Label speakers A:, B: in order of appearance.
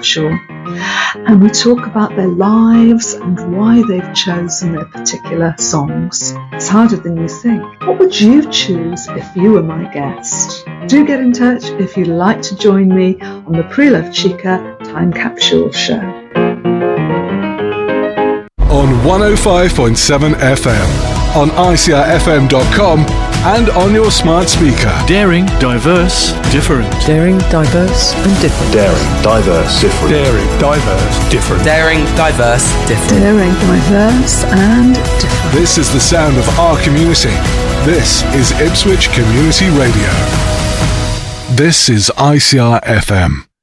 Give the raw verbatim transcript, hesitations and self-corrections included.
A: Capsule. And we talk about their lives and why they've chosen their particular songs. It's harder than you think. What would you choose if you were my guest? Do get in touch if you'd like to join me on the Pre-Love Chica Time Capsule Show.
B: On one oh five point seven F M, on I C R F M dot com, and on your smart speaker.
C: Daring, diverse, different.
D: Daring, diverse and different.
E: Daring, diverse, different.
C: Daring, diverse, different.
F: Daring, diverse, different.
A: Daring, diverse and different.
B: This is the sound of our community. This is Ipswich Community Radio. This is I C R F M.